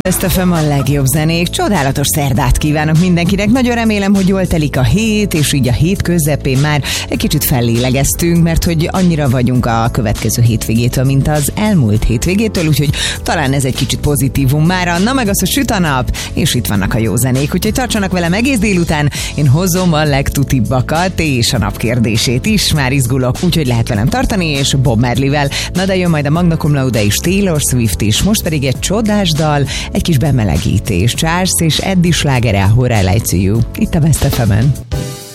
Ezt a FM a legjobb zenék, csodálatos szerdát kívánok mindenkinek. Nagyon remélem, hogy jól telik a hét, és így a hét közepén már egy kicsit fellélegeztünk, mert hogy annyira vagyunk a következő hétvégétől, mint az elmúlt hétvégétől, úgyhogy talán ez egy kicsit pozitívum mára. Na meg az, hogy süt a nap, és itt vannak a jó zenék, úgyhogy tartsanak velem egész délután. Én hozom a legtutibbakat, és a nap kérdését is, már izgulok, úgyhogy lehet velem tartani, és Bob Marleyvel. Na de jön majd a Magna Cum Laude és Taylor Swift is, most pedig egy csodás dal, egy kis bemelegítés. Charles és Eddie slágere, How I Lie to You, itt a Best FM-en.